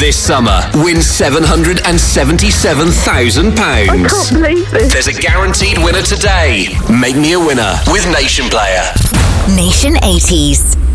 This summer, win £777,000. I can't believe this. There's a guaranteed winner today. Make me a winner with Nation Player. Nation 80s.